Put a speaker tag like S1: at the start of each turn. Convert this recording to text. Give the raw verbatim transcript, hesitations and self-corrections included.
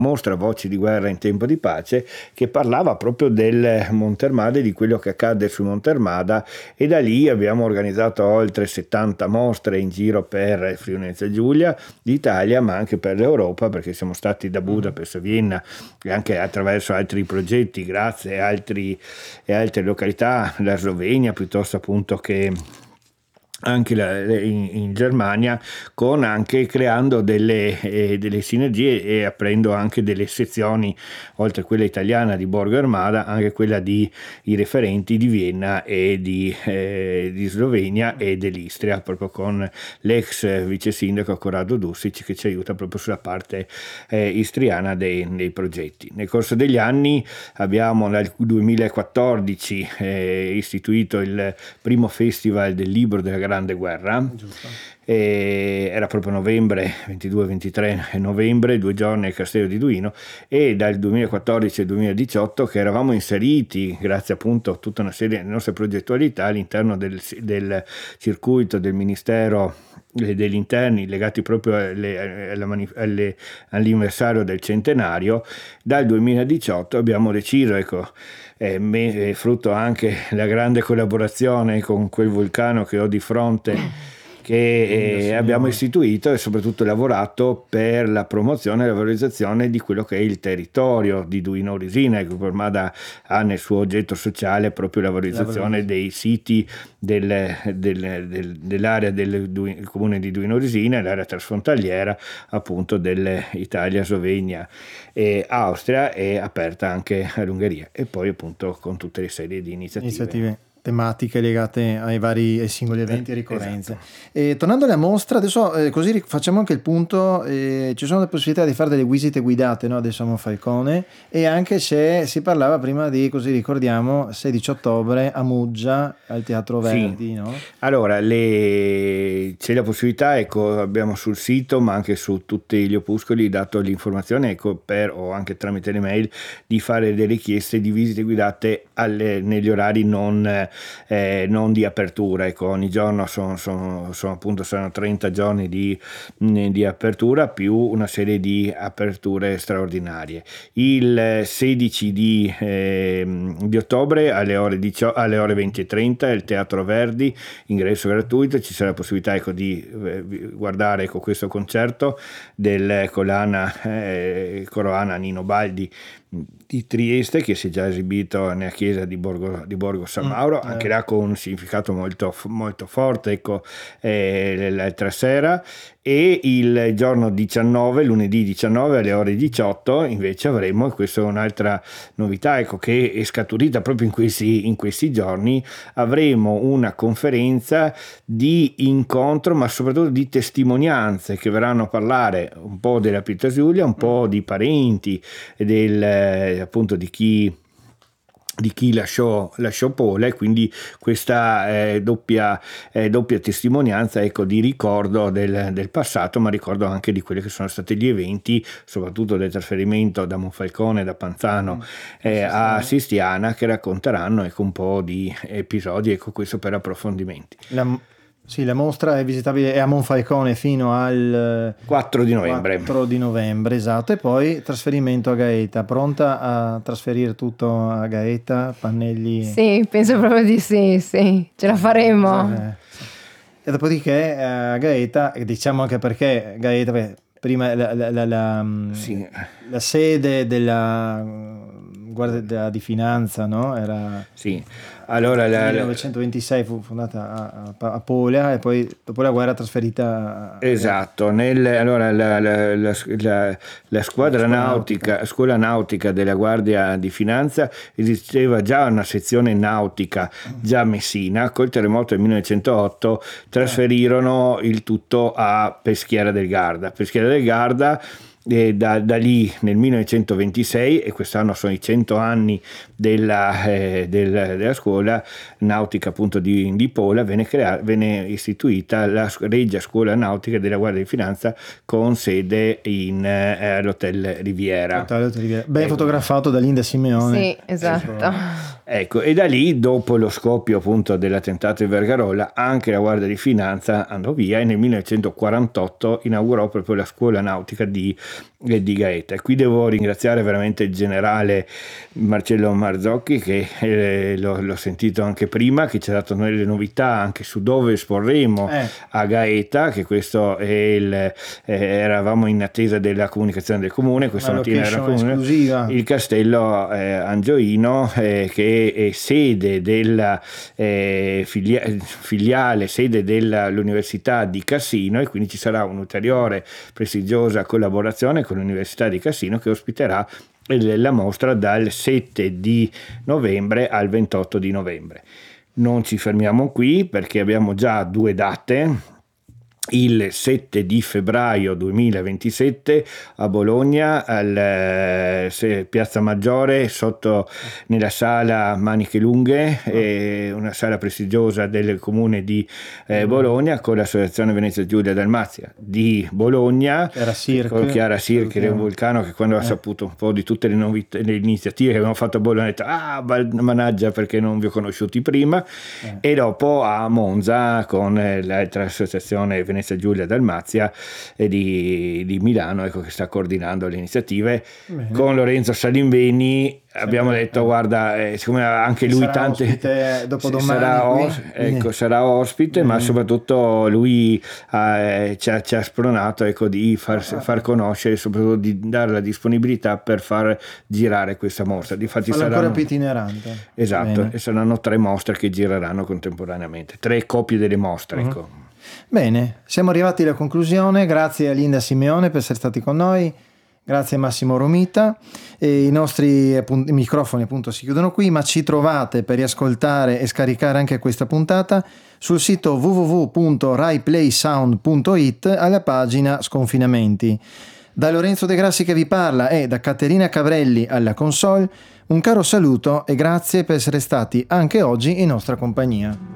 S1: mostra Voci di guerra in tempo di pace, che parlava proprio del Monte Armada e di quello che accade sul Monte Armada, e da lì abbiamo organizzato oltre settanta mostre in giro per Friuli Venezia Giulia, l'Italia, ma anche per l'Europa, perché siamo stati da Budapest a Vienna e anche attraverso altri progetti, grazie a altri e altre località, la Slovenia piuttosto appunto che anche in, in Germania, con anche creando delle, eh, delle sinergie e aprendo anche delle sezioni, oltre a quella italiana di Borgo Armada, anche quella di i referenti di Vienna e di, eh, di Slovenia e dell'Istria, proprio con l'ex vice sindaco Corrado Dusic, che ci aiuta proprio sulla parte eh, istriana dei, dei progetti. Nel corso degli anni abbiamo dal duemilaquattordici eh, istituito il primo festival del libro della Grande Guerra. Giusto. E era proprio novembre, ventidue ventitré novembre, due giorni al Castello di Duino, e dal duemilaquattordici al duemiladiciotto che eravamo inseriti, grazie appunto a tutta una serie di nostre progettualità, all'interno del, del circuito del Ministero degli Interni legati proprio alle, alle, alle, all'anniversario del centenario. Dal duemiladiciotto abbiamo deciso, ecco, eh, me, frutto anche della grande collaborazione con quel vulcano che ho di fronte, che eh, abbiamo istituito e soprattutto lavorato per la promozione e la valorizzazione di quello che è il territorio di Duino Orisina. Il Gruppo Armada ha nel suo oggetto sociale proprio la valorizzazione dei siti del, del, del, dell'area del Duino, comune di Duino Orisina e l'area trasfrontaliera appunto dell'Italia, Slovenia e Austria, e aperta anche all'Ungheria, e poi appunto con tutte le serie di iniziative.
S2: iniziative. tematiche legate ai vari ai singoli eventi e ricorrenze. Esatto. E tornando alla mostra, adesso eh, così facciamo anche il punto, eh, ci sono le possibilità di fare delle visite guidate, no? Adesso a Monfalcone, e anche se si parlava prima di, così ricordiamo, sedici ottobre a Muggia al Teatro Verdi. Sì. No?
S1: Allora, le... c'è la possibilità, ecco, abbiamo sul sito ma anche su tutti gli opuscoli dato l'informazione, ecco, per o anche tramite le mail, di fare delle richieste di visite guidate alle, negli orari non Eh, non di apertura, ecco, ogni giorno sono, sono, sono appunto saranno trenta giorni di, di apertura più una serie di aperture straordinarie. Il sedici di, eh, di ottobre alle ore, diciotto, alle ore venti e trenta il Teatro Verdi, ingresso gratuito, ci sarà la possibilità, ecco, di eh, guardare, ecco, questo concerto del Colana eh, Coroana Nino Baldi di Trieste, che si è già esibito nella chiesa di Borgo, di Borgo San Mauro, mm, anche eh. là con un significato molto, molto forte, ecco, eh, l'altra sera. E il giorno diciannove, lunedì diciannove alle ore diciotto invece avremo, e questa è un'altra novità, ecco, che è scaturita proprio in questi, in questi giorni, avremo una conferenza di incontro ma soprattutto di testimonianze, che verranno a parlare un po' della Pietà Giulia, un po' di parenti del, eh, appunto di chi di chi lasciò, lasciò Pola, e quindi questa eh, doppia, eh, doppia testimonianza, ecco, di ricordo del, del passato, ma ricordo anche di quelli che sono stati gli eventi, soprattutto del trasferimento da Monfalcone, da Panzano mm, eh, a Sistiana, che racconteranno, ecco, un po' di episodi, ecco, questo per approfondimenti.
S2: La... Sì, la mostra è visitabile, è a Monfalcone fino al
S1: quattro di novembre.
S2: quattro di novembre, esatto, e poi trasferimento a Gaeta. Pronta a trasferire tutto a Gaeta, pannelli?
S3: Sì, penso proprio di sì, sì, ce la faremo.
S2: Eh, sì. E dopodiché a Gaeta, diciamo anche perché Gaeta, beh, prima la, la, la, la, sì. la sede della Guardia di Finanza, no? Era...
S1: Sì. Allora,
S2: nel millenovecentoventisei fu fondata a, a, a Pola, e poi dopo la guerra trasferita a...
S1: Esatto. Nel, allora la, la, la, la, la squadra la nautica, nautica, scuola nautica della Guardia di Finanza, esisteva già una sezione nautica già a Messina. Col terremoto del millenovecentootto trasferirono il tutto a Peschiera del Garda. Peschiera del Garda E da, da lì nel millenovecentoventisei, e quest'anno sono i cento anni della, eh, del, della scuola nautica appunto di, di Pola, venne, crea- venne istituita la Regia Scuola Nautica della Guardia di Finanza, con sede in, eh, all'Hotel Riviera.
S2: Riviera. Ben ecco. Fotografato da Linda Simeone.
S3: Sì, esatto.
S1: Ecco, e da lì, dopo lo scoppio appunto dell'attentato di Vergarolla, anche la Guardia di Finanza andò via, e nel millenovecentoquarantotto inaugurò proprio la Scuola Nautica di e di Gaeta. E qui devo ringraziare veramente il generale Marcello Marzocchi, che eh, l'ho, l'ho sentito anche prima, che ci ha dato noi le novità anche su dove esporremo eh. a Gaeta, che questo è il, eh, eravamo in attesa della comunicazione del comune, questa mattina era comune, esclusiva. Il castello eh, Angioino, eh, che è sede della eh, filia- filiale, sede dell'Università di Cassino, e quindi ci sarà un'ulteriore prestigiosa collaborazione con l'Università di Cassino, che ospiterà la mostra dal sette di novembre al ventotto di novembre. Non ci fermiamo qui, perché abbiamo già due date. Il sette di febbraio duemilaventisette a Bologna, al eh, Piazza Maggiore, sotto nella sala Maniche Lunghe, oh. eh, una sala prestigiosa del comune di eh, Bologna, con l'associazione Venezia Giulia Dalmazia di Bologna,
S2: Chiara Sirche,
S1: con Chiara Sirche del Vulcano, che quando eh. ha saputo un po' di tutte le, novità, le iniziative che abbiamo fatto a Bologna ha detto ah managgia, perché non vi ho conosciuti prima, eh. e dopo a Monza con eh, l'altra associazione Venezia Giulia Dalmazia e di, di Milano, ecco, che sta coordinando le iniziative. Bene. Con Lorenzo Salimbeni abbiamo detto guarda, eh, siccome anche lui
S2: sarà
S1: tante
S2: ospite dopo domani
S1: sarà, os- ecco, sarà ospite, Bene. Ma soprattutto lui eh, ci, ha, ci ha spronato, ecco, di far, far conoscere, soprattutto di dare la disponibilità per far girare questa mostra. Difatti
S2: sarà
S1: saranno,
S2: ancora più itinerante.
S1: Esatto.
S2: Bene.
S1: E saranno tre mostre che gireranno contemporaneamente, tre copie delle mostre, uh-huh. ecco.
S2: Bene, siamo arrivati alla conclusione. Grazie a Linda Simeone per essere stati con noi, grazie a Massimo Romita. E i nostri appunt- i microfoni appunto si chiudono qui, ma ci trovate per riascoltare e scaricare anche questa puntata sul sito w w w punto rai play sound punto i t alla pagina Sconfinamenti. Da Lorenzo De Grassi che vi parla e da Caterina Cavrelli alla console, un caro saluto e grazie per essere stati anche oggi in nostra compagnia.